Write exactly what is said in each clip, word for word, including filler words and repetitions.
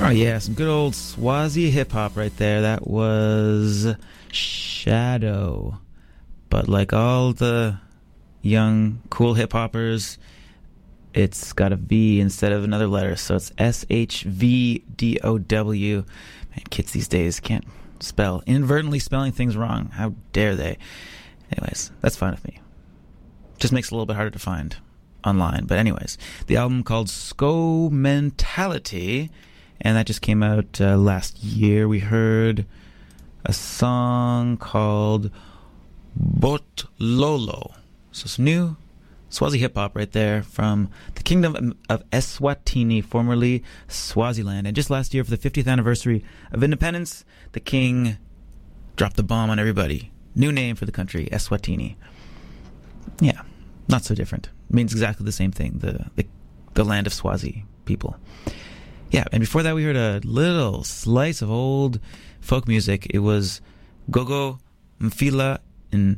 Oh yeah, some good old Swazi hip-hop right there. That was Shadow. But like all the young, cool hip-hoppers, it's got a V instead of another letter, so it's S H V D O W. Man, kids these days can't spell. Inadvertently spelling things wrong. How dare they? Anyways, that's fine with me. Just makes it a little bit harder to find online. But anyways, the album called Sko Mentality, and that just came out uh, last year. We heard a song called Bot Lolo. So some new Swazi hip-hop right there from the Kingdom of Eswatini, formerly Swaziland. And just last year, for the fiftieth anniversary of independence, the king dropped the bomb on everybody. New name for the country, Eswatini. Yeah, not so different. It means exactly the same thing, the, the the land of Swazi people. Yeah, and before that we heard a little slice of old folk music. It was Gogo Mfila in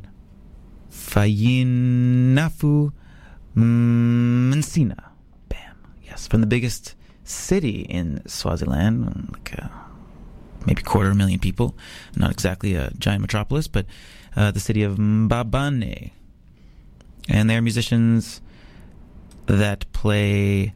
Fayinafu Mnsina. Bam. Yes, from the biggest city in Swaziland, like uh, maybe quarter of a million people. Not exactly a giant metropolis, but uh, the city of Mbabane. And they're musicians that play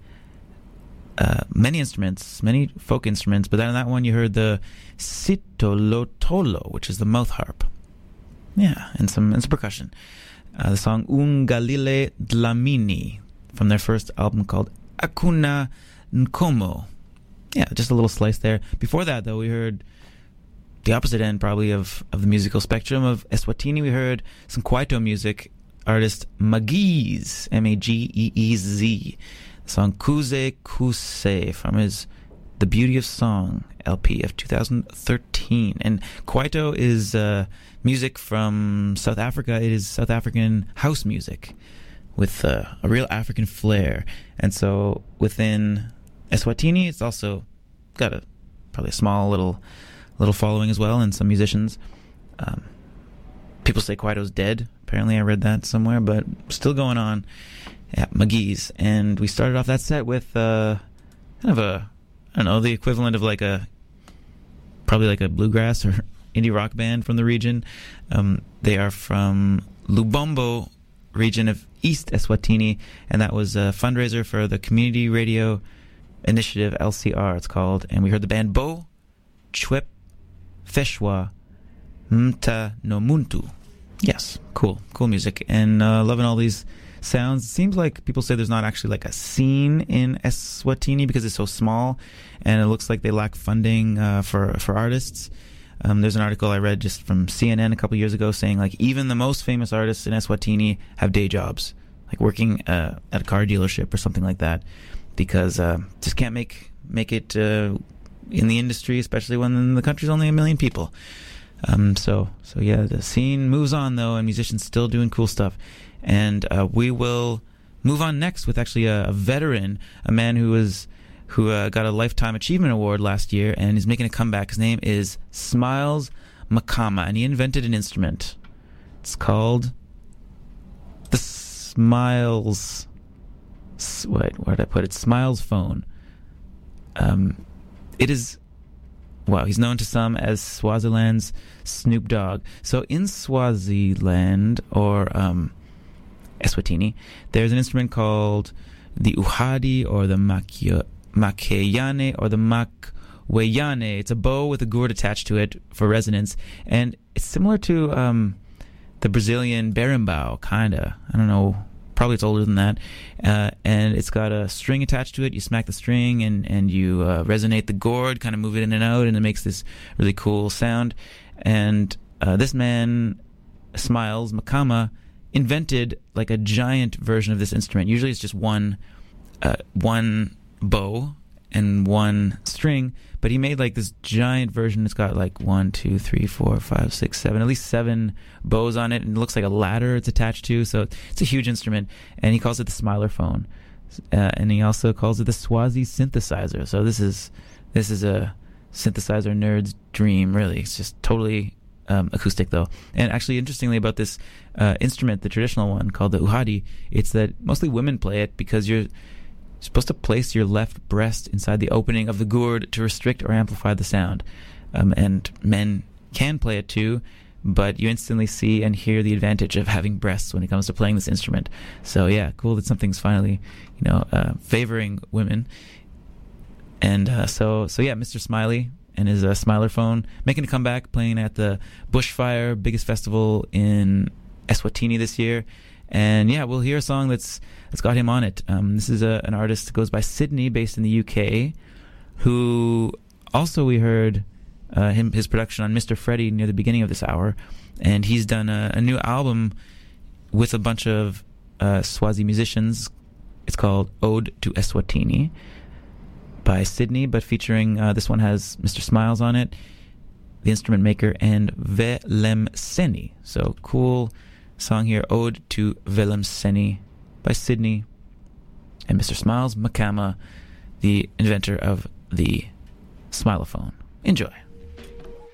uh, many instruments, many folk instruments, but then on that one you heard the Sitolotolo, which is the mouth harp. Yeah, and some, and some percussion. Uh, the song Ungalile Dlamini from their first album called Akuna Nkomo. Yeah, just a little slice there. Before that, though, we heard the opposite end, probably, of, of the musical spectrum of Eswatini. We heard some Kwaito music, artist Mageez, M A G E E Z. The song Kuze Kuse from his The Beauty of Song L P of two thousand thirteen. And Kwaito is uh, music from South Africa. It is South African house music with uh, a real African flair. And so within Eswatini, it's also got a probably a small little little following as well, and some musicians. Um, people say Kwaito's dead. Apparently, I read that somewhere, but still going on at Mageez. And we started off that set with uh, kind of a, I don't know, the equivalent of like a, probably like a bluegrass or indie rock band from the region. Um, they are from Lubombo region of East Eswatini, and that was a fundraiser for the Community Radio Initiative, L C R it's called. And we heard the band Bo Chwep Feshwa Mta no Muntu. Yes, cool, cool music, and uh, loving all these sounds. It seems like people say there's not actually like a scene in Eswatini because it's so small, and it looks like they lack funding uh, for for artists. Um, there's an article I read just from C N N a couple years ago saying like even the most famous artists in Eswatini have day jobs, like working uh, at a car dealership or something like that, because uh, just can't make make it uh, in the industry, especially when the country's only a million people. Um, so, so yeah, the scene moves on though, and musicians still doing cool stuff. And uh, we will move on next with actually a, a veteran, a man who was who uh, got a Lifetime Achievement Award last year, and is making a comeback. His name is Smiles Makama, and he invented an instrument. It's called the Smiles. Wait, where did I put it? Smiles phone. Um, it is. Wow, he's known to some as Swaziland's Snoop Dogg. So in Swaziland, or um, Eswatini, there's an instrument called the Uhadi, or the Makyo, Makeyane, or the Makweyane. It's a bow with a gourd attached to it for resonance, and it's similar to um, the Brazilian berimbau, kinda. I don't know. Probably it's older than that, uh, and it's got a string attached to it. You smack the string, and and you uh, resonate the gourd, kind of move it in and out, and it makes this really cool sound. And uh, this man, Smiles Makama, invented like a giant version of this instrument. Usually it's just one uh, one bow and one string, but he made like this giant version. It's got like one, two, three, four, five, six, seven, at least seven bows on it, and it looks like a ladder it's attached to. So it's a huge instrument, and he calls it the Smiler phone, uh, and he also calls it the Swazi synthesizer. So this is this is a synthesizer nerd's dream, really. It's just totally um, acoustic, though. And actually, interestingly about this uh, instrument, the traditional one called the Uhadi, it's that mostly women play it because you're You're supposed to place your left breast inside the opening of the gourd to restrict or amplify the sound. Um, and men can play it too, but you instantly see and hear the advantage of having breasts when it comes to playing this instrument. So yeah, cool that something's finally, you know, uh, favoring women. And uh, so, so yeah, Mister Smiley and his uh, Smilerphone making a comeback, playing at the Bushfire, biggest festival in Eswatini this year. And yeah, we'll hear a song that's that's got him on it. Um, this is a, an artist that goes by Sydney, based in the U K, who also we heard uh, him his production on Mister Freddy near the beginning of this hour, and he's done a, a new album with a bunch of uh, Swazi musicians. It's called Ode to Eswatini by Sydney, but featuring uh, this one has Mister Smiles on it, the instrument maker, and Velem Seni. So cool song here, Ode to Velem Seni by Sydney and Mister Smiles Makama, the inventor of the Smilophone. Enjoy.